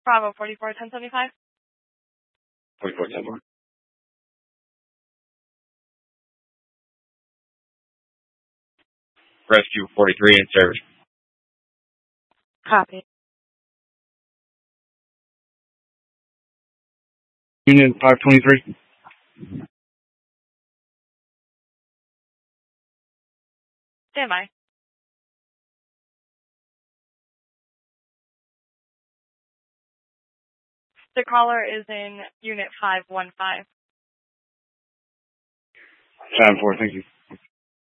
Bravo 44 1075. 44 10. Rescue 43 in service. Copy. Unit 523. Stand by. The caller is in Unit 515. 7-4, thank you.